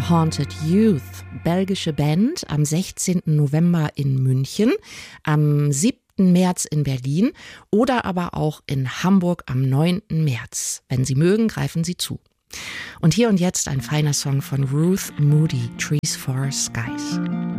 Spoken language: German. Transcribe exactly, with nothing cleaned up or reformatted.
Haunted Youth, belgische Band, am sechzehnten November in München, am siebten März in Berlin oder aber auch in Hamburg am neunten März. Wenn Sie mögen, greifen Sie zu. Und hier und jetzt ein feiner Song von Ruth Moody, Trees for Skies.